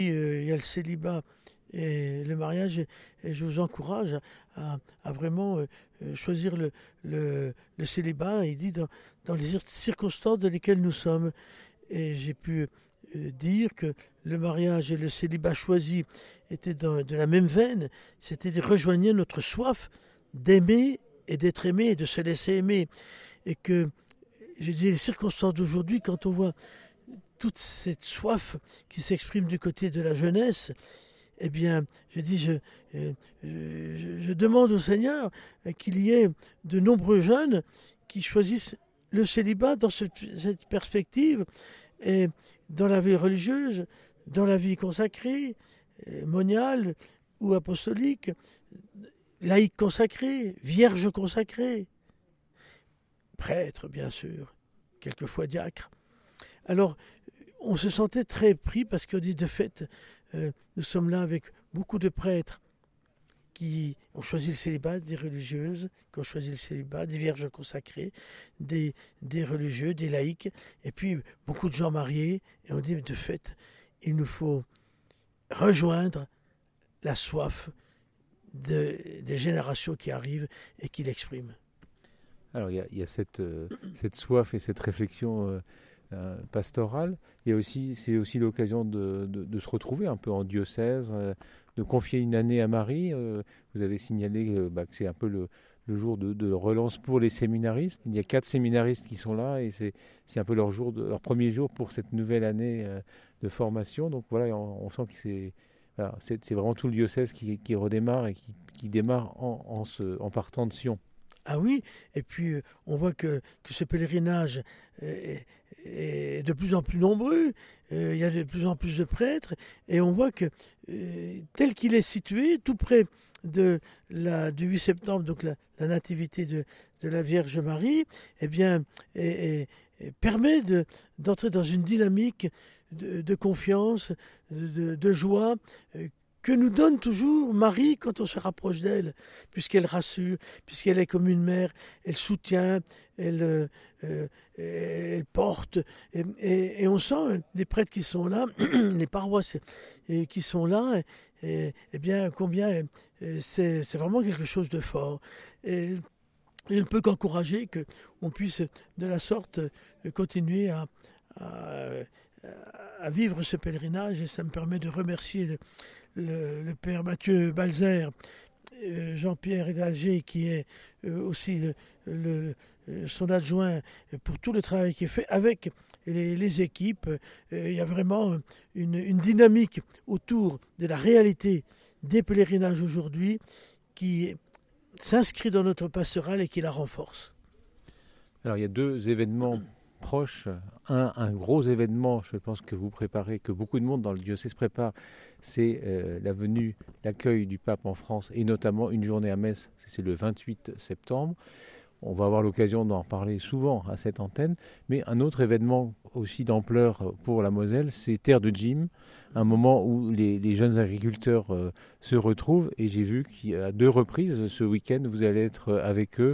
Il y a le célibat et le mariage, et je vous encourage à vraiment choisir le célibat. Il dit dans les circonstances dans lesquelles nous sommes. Et j'ai pu dire que le mariage et le célibat choisi étaient de la même veine. C'était de rejoigner notre soif d'aimer et d'être aimé et de se laisser aimer. Et que, je dis, les circonstances d'aujourd'hui, quand on voit toute cette soif qui s'exprime du côté de la jeunesse, eh bien, je demande au Seigneur qu'il y ait de nombreux jeunes qui choisissent le célibat dans cette perspective et dans la vie religieuse, dans la vie consacrée, moniale ou apostolique, laïque consacré, vierge consacré, prêtre bien sûr, quelquefois diacre. Alors, on se sentait très pris parce qu'on dit de fait, nous sommes là avec beaucoup de prêtres qui ont choisi le célibat, des religieuses qui ont choisi le célibat, des vierges consacrées, des religieux, des laïcs, et puis beaucoup de gens mariés. Et on dit de fait, il nous faut rejoindre la soif des générations qui arrivent et qui l'expriment. Alors il y a cette soif et cette réflexion pastorale. C'est aussi l'occasion de se retrouver un peu en diocèse, de confier une année à Marie. Vous avez signalé que c'est un peu le jour de relance pour les séminaristes. Il y a 4 séminaristes qui sont là et c'est un peu leur premier jour pour cette nouvelle année de formation. Donc voilà, on sent que c'est vraiment tout le diocèse qui redémarre et qui démarre en partant de Sion. Ah oui, et puis on voit que ce pèlerinage est de plus en plus nombreux, il y a de plus en plus de prêtres, et on voit que tel qu'il est situé, tout près du 8 septembre, donc la nativité de la Vierge Marie, eh bien, permet d'entrer dans une dynamique de confiance, de joie, que nous donne toujours Marie quand on se rapproche d'elle, puisqu'elle rassure, puisqu'elle est comme une mère, elle soutient, elle porte, et on sent les prêtres qui sont là, les paroisses qui sont là, et bien combien c'est vraiment quelque chose de fort. Et je ne peux qu'encourager qu'on puisse de la sorte continuer à vivre ce pèlerinage, et ça me permet de remercier le père Mathieu Balzer, Jean-Pierre Hédalger, qui est aussi son adjoint, pour tout le travail qui est fait avec les équipes. Il y a vraiment une dynamique autour de la réalité des pèlerinages aujourd'hui qui s'inscrit dans notre pastorale et qui la renforce. Alors il y a 2 événements proche. Un gros événement, je pense que vous préparez, que beaucoup de monde dans le diocèse prépare, c'est l'accueil du pape en France, et notamment une journée à Metz, c'est le 28 septembre. On va avoir l'occasion d'en parler souvent à cette antenne, mais un autre événement aussi d'ampleur pour la Moselle, c'est Terre de Gym, un moment où les jeunes agriculteurs se retrouvent, et j'ai vu qu'à 2 reprises ce week-end, vous allez être avec eux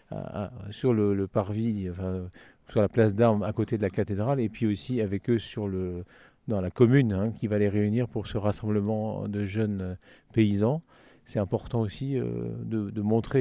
sur le parvis, sur la place d'Armes à côté de la cathédrale, et puis aussi avec eux dans la commune qui va les réunir pour ce rassemblement de jeunes paysans. C'est important aussi de montrer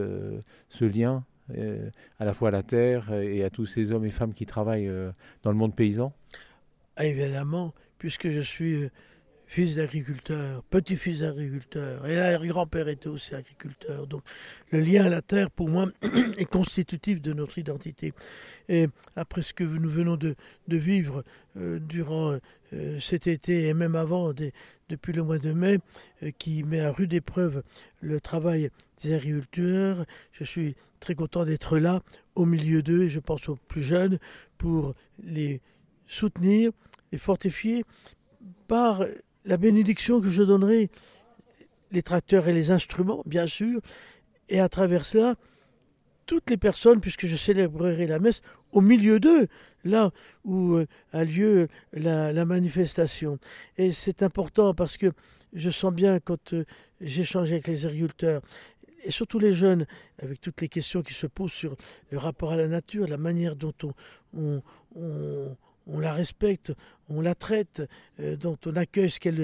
ce lien à la fois à la terre et à tous ces hommes et femmes qui travaillent dans le monde paysan. Ah, évidemment, puisque je suis fils d'agriculteur, petit-fils d'agriculteur, et l'arrière-grand-père était aussi agriculteur. Donc le lien à la terre, pour moi, est constitutif de notre identité. Et après ce que nous venons de vivre durant cet été, et même avant, depuis le mois de mai, qui met à rude épreuve le travail des agriculteurs, je suis très content d'être là, au milieu d'eux, et je pense aux plus jeunes, pour les soutenir, les fortifier par la bénédiction que je donnerai, les tracteurs et les instruments, bien sûr, et à travers cela, toutes les personnes, puisque je célébrerai la messe au milieu d'eux, là où a lieu la manifestation. Et c'est important parce que je sens bien quand j'échange avec les agriculteurs, et surtout les jeunes, avec toutes les questions qui se posent sur le rapport à la nature, la manière dont on on la respecte, on la traite, dont on accueille ce qu'elle